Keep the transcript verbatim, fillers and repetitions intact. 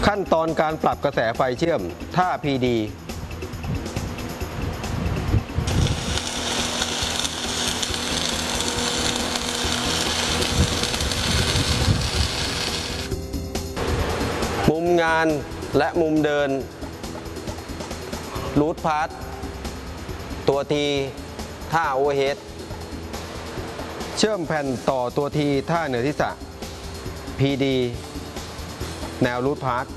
ขั้นตอนการปรับกระแสไฟเชื่อมท่า พี ดี มุมงานและมุมเดินรูทพาร์ทตัวทีท่าโอเวอร์เฮดเชื่อมแผ่นต่อตัวทีท่าเหนือศีรษะ พี ดี แนวรูทพาร์ท